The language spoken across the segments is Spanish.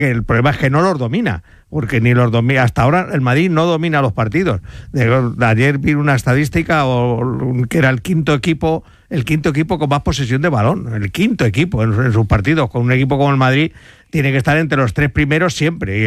El problema es que no los domina, porque ni los domina. Hasta ahora el Madrid no domina los partidos. Ayer vi una estadística que era el quinto equipo con más posesión de balón, el quinto equipo en sus partidos. Con un equipo como el Madrid tiene que estar entre los 3 primeros siempre,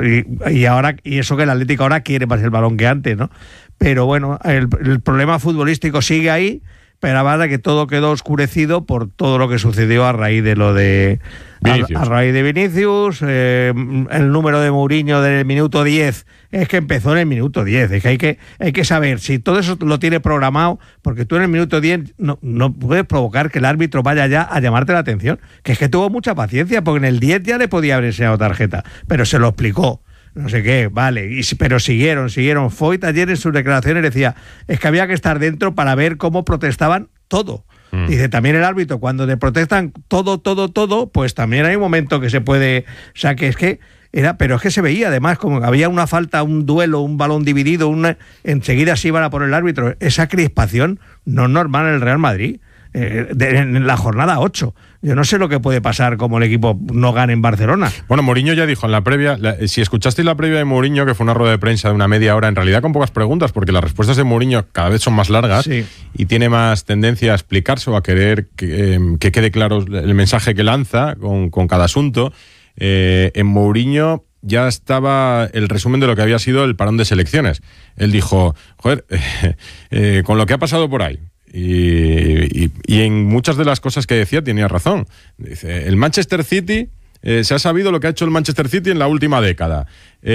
y eso que el Atlético ahora quiere más el balón que antes, ¿no? Pero bueno, el problema futbolístico sigue ahí, pero ahora que todo quedó oscurecido por todo lo que sucedió a raíz de lo de Vinicius. A raíz de Vinicius, el número de Mourinho del minuto 10, es que empezó en el minuto 10, es que hay que saber si todo eso lo tiene programado, porque tú en el minuto 10 no puedes provocar que el árbitro vaya ya a llamarte la atención, que es que tuvo mucha paciencia, porque en el 10 ya le podía haber enseñado tarjeta, pero se lo explicó. No sé qué, vale, pero siguieron. Foyt ayer en sus declaraciones decía, es que había que estar dentro para ver cómo protestaban todo. Dice, también el árbitro, cuando te protestan todo, pues también hay un momento que se puede, o sea, que es que pero es que se veía además como que había una falta, un duelo, un balón dividido, enseguida se iban a por el árbitro. Esa crispación no es normal en el Real Madrid. En la jornada 8. Yo no sé lo que puede pasar como el equipo no gane en Barcelona. Bueno, Mourinho ya dijo en la previa, si escuchasteis la previa de Mourinho, que fue una rueda de prensa de una media hora, en realidad con pocas preguntas, porque las respuestas de Mourinho cada vez son más largas, sí, y tiene más tendencia a explicarse o a querer que quede claro el mensaje que lanza con cada asunto. En Mourinho ya estaba el resumen de lo que había sido el parón de selecciones. Él dijo, con lo que ha pasado por ahí, y en muchas de las cosas que decía tenía razón. Dice, el Manchester City, se ha sabido lo que ha hecho el Manchester City en la última década.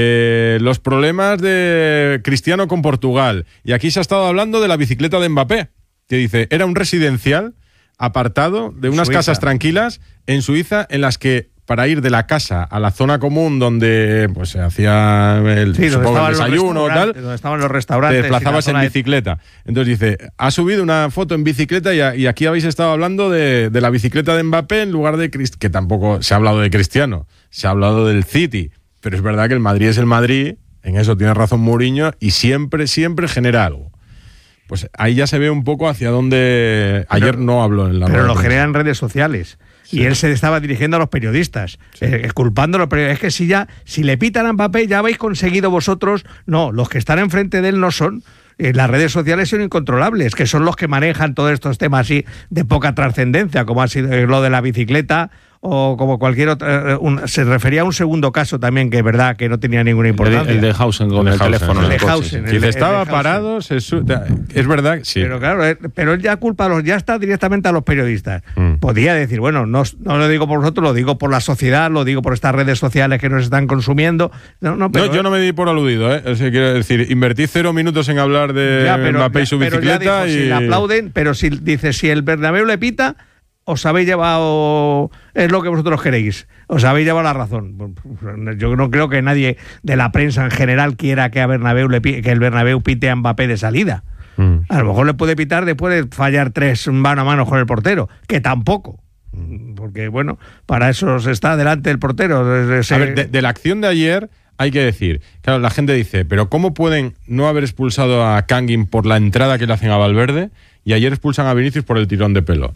Los problemas de Cristiano con Portugal. Y aquí se ha estado hablando de la bicicleta de Mbappé, que dice, era un residencial apartado de unas casas tranquilas en Suiza, en las que para ir de la casa a la zona común donde pues se hacía el desayuno o tal, donde estaban los restaurantes, te desplazabas en bicicleta. Entonces dice, ha subido una foto en bicicleta y aquí habéis estado hablando de la bicicleta de Mbappé en lugar de Cristiano, que tampoco se ha hablado de Cristiano, se ha hablado del City, pero es verdad que el Madrid es el Madrid, en eso tiene razón Mourinho, y siempre genera algo. Pues ahí ya se ve un poco hacia dónde ayer no habló en la pero lo genera en redes sociales. Sí. Y él se estaba dirigiendo a los periodistas, sí, culpando a los periodistas. Es que si le pitan a Mbappé, ya habéis conseguido vosotros. No, los que están enfrente de él no son. Las redes sociales son incontrolables, que son los que manejan todos estos temas así de poca trascendencia, como ha sido lo de la bicicleta o como cualquier otro. Se refería a un segundo caso también, que es verdad que no tenía ninguna importancia. El de Hausen con el teléfono. El de Hausen. Dice, estaba parado, es verdad, sí. Pero claro, pero él ya culpa ya está directamente a los periodistas. Podía decir, bueno, no lo digo por vosotros, lo digo por la sociedad, lo digo por estas redes sociales que nos están consumiendo. Pero yo no me di por aludido, O sea, quiero decir, invertí 0 minutos en hablar de Mbappé y su bicicleta. Si le aplauden, pero si el Bernabéu le pita, os habéis llevado, es lo que vosotros queréis, os habéis llevado la razón. Yo no creo que nadie de la prensa en general quiera que el Bernabéu pite a Mbappé de salida. A lo mejor le puede pitar después de fallar 3 mano a mano con el portero, que tampoco. Porque bueno, para eso se está delante del portero. A ver, de la acción de ayer hay que decir, claro, la gente dice, pero ¿cómo pueden no haber expulsado a Kangin por la entrada que le hacen a Valverde y ayer expulsan a Vinicius por el tirón de pelo?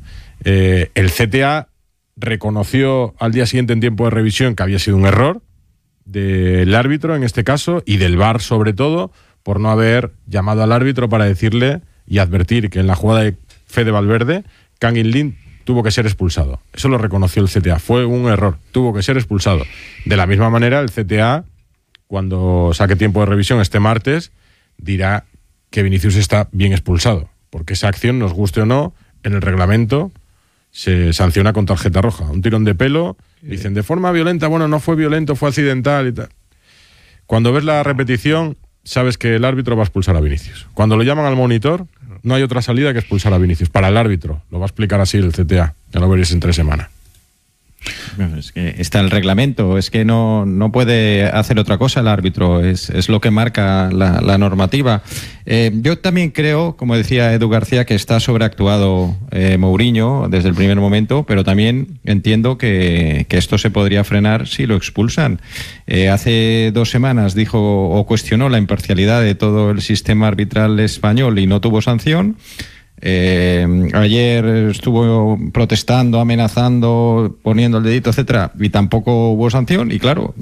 El CTA reconoció al día siguiente en tiempo de revisión que había sido un error del árbitro en este caso y del VAR sobre todo por no haber llamado al árbitro para decirle y advertir que en la jugada de Fede Valverde Kangin Lim tuvo que ser expulsado. Eso lo reconoció el CTA, fue un error, tuvo que ser expulsado. De la misma manera el CTA, cuando saque tiempo de revisión este martes, dirá que Vinicius está bien expulsado, porque esa acción, nos guste o no, en el reglamento se sanciona con tarjeta roja. Un tirón de pelo, dicen de forma violenta, bueno, no fue violento, fue accidental y tal. Cuando ves la repetición, sabes que el árbitro va a expulsar a Vinicius. Cuando lo llaman al monitor, no hay otra salida que expulsar a Vinicius. Para el árbitro, lo va a explicar así el CTA, ya lo veréis en 3 semanas. Es que está el reglamento, es que no puede hacer otra cosa el árbitro, es lo que marca la normativa. Yo también creo, como decía Edu García, que está sobreactuado Mourinho desde el primer momento, pero también entiendo que esto se podría frenar si lo expulsan. Hace 2 semanas dijo o cuestionó la imparcialidad de todo el sistema arbitral español y no tuvo sanción. Ayer estuvo protestando, amenazando, poniendo el dedito, etcétera, y tampoco hubo sanción. Y claro,